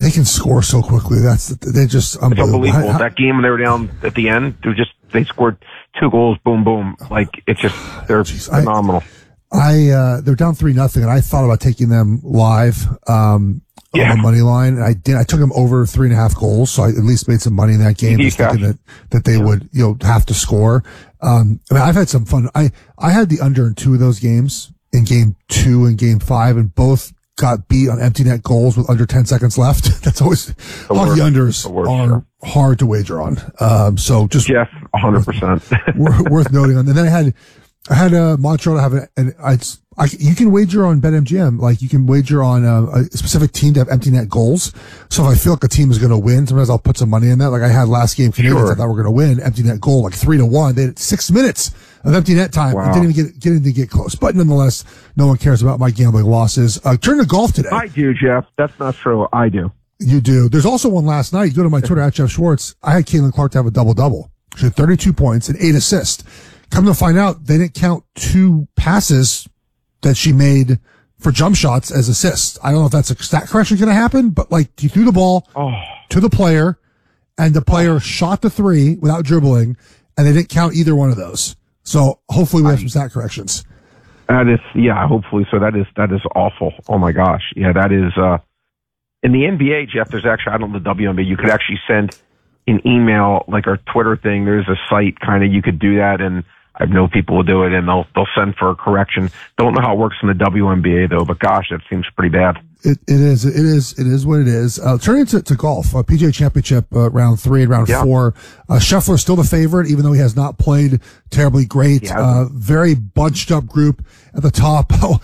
They can score so quickly. They just It's unbelievable. That game when they were down at the end, they scored 2 goals, boom, boom. Like they're phenomenal. They're down 3-0, and I thought about taking them live on the money line. And I did. I took them over 3.5 goals, so I at least made some money in that game. Just thinking that they would have to score. I mean, I've had some fun. I had the under in 2 of those games, in game 2 and game 5, and both got beat on empty net goals with under 10 seconds left. That's always hockey unders are hard to wager on. So just Jeff, 100% worth noting on. And then I had Montreal to have you can wager on BetMGM. Like, you can wager on a specific team to have empty net goals. So if I feel like a team is going to win, sometimes I'll put some money in that. Like I had last game, Canadians, I thought were going to win, empty net goal, like 3-1. They had 6 minutes of empty net time. Wow. I didn't even get close. But nonetheless, no one cares about my gambling losses. Turn to golf today. I do, Jeff. That's not true. I do. You do. There's also one last night. You go to my Twitter at Jeff Schwartz. I had Caitlin Clark to have a double-double. She had 32 points and 8 assists. Come to find out, they didn't count 2 passes that she made for jump shots as assists. I don't know if that's a stat correction going to happen, but like, you threw the ball to the player, and the player shot the 3 without dribbling, and they didn't count either one of those. So hopefully we have some stat corrections. That is, hopefully. So that is awful. Oh my gosh. Yeah, that is, in the NBA, Jeff, there's actually, I don't know the WNBA, you could actually send an email, like our Twitter thing. There's a site kind of, you could do that, and I know people will do it, and they'll send for a correction. Don't know how it works in the WNBA though, but gosh, that seems pretty bad. It is what it is. Turning to golf, PGA Championship, round 3 and round 4. Scheffler still the favorite, even though he has not played terribly great. Very bunched up group at the top. Oh,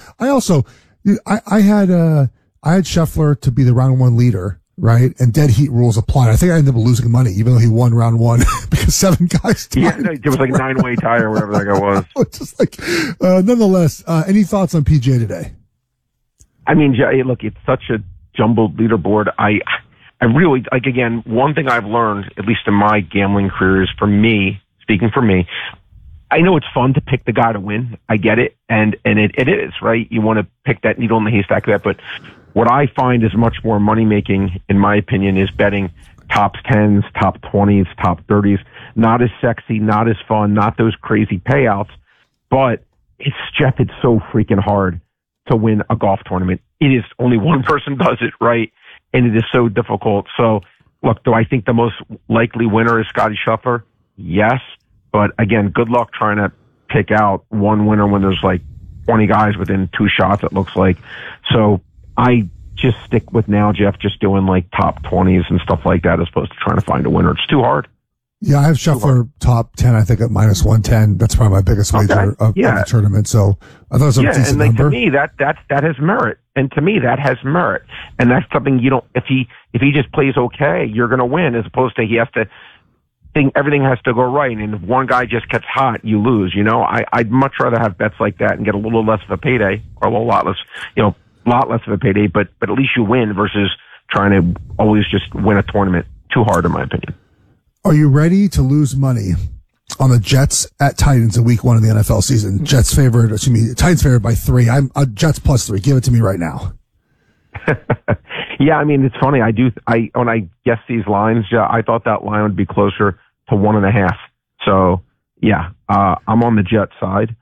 I had Scheffler to be the round 1 leader. Right? And dead heat rules applied. I think I ended up losing money, even though he won round 1 because 7 guys tied. Yeah, it was like 9-way tie or whatever that guy was. Just like, nonetheless, any thoughts on PGA today? I mean, look, it's such a jumbled leaderboard. I really, like, again, one thing I've learned, at least in my gambling career, is speaking for me, I know it's fun to pick the guy to win. I get it. And it is, right? You want to pick that needle in the haystack, but what I find is much more money-making, in my opinion, is betting top 10s, top 20s, top 30s. Not as sexy, not as fun, not those crazy payouts, but it's so freaking hard to win a golf tournament. It is only one person does it, right? And it is so difficult. So, look, do I think the most likely winner is Scottie Scheffler? Yes. But again, good luck trying to pick out one winner when there's like 20 guys within 2 shots, it looks like. So, I just stick with now, Jeff, just doing like top 20s and stuff like that as opposed to trying to find a winner. It's too hard. Yeah, I have Scheffler top 10, I think, at -110. That's probably my biggest wager of the tournament. So I thought it was a decent and like, number. To me, that has merit. And to me, that has merit. And that's something you don't, if he just plays okay, you're going to win, as opposed to he has to think everything has to go right. And if one guy just gets hot, you lose. I'd much rather have bets like that and get a little less of a payday, or a lot less, lot less of a payday, but at least you win versus trying to always just win a tournament. Too hard, in my opinion. Are you ready to lose money on the Jets at Titans in week 1 of the NFL season? Titans favored by 3. I'm Jets +3. Give it to me right now. Yeah, I mean, it's funny. When I guess these lines, I thought that line would be closer to 1.5. So yeah, I'm on the Jets side.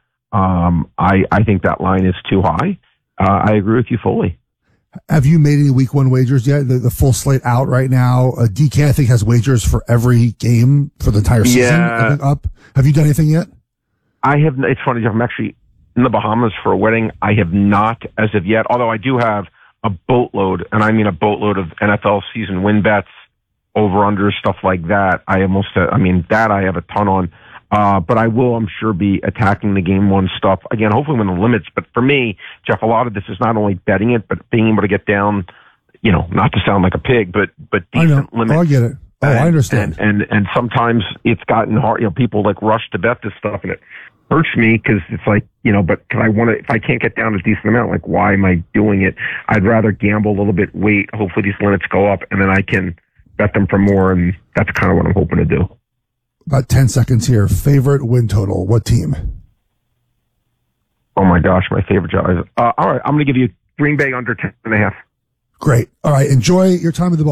I think that line is too high. I agree with you fully. Have you made any week 1 wagers yet? The full slate out right now. DK, I think, has wagers for every game for the entire season. I think up. Have you done anything yet? I have. It's funny. I'm actually in the Bahamas for a wedding. I have not as of yet, although I do have a boatload, and I mean a boatload of NFL season win bets, over under stuff like that. I have a ton on. But I will, I'm sure, be attacking the game 1 stuff. Again, hopefully within the limits. But for me, Jeff, a lot of this is not only betting it, but being able to get down, not to sound like a pig, but decent limits. Oh, I get it. Oh, I understand. And sometimes it's gotten hard. People like rush to bet this stuff, and it hurts me because it's like, but if I can't get down a decent amount, like, why am I doing it? I'd rather gamble a little bit, wait, hopefully these limits go up, and then I can bet them for more. And that's kind of what I'm hoping to do. About 10 seconds here. Favorite win total. What team? Oh my gosh, my favorite job. All right, I'm going to give you Green Bay under 10.5. Great. All right, enjoy your time at the ball.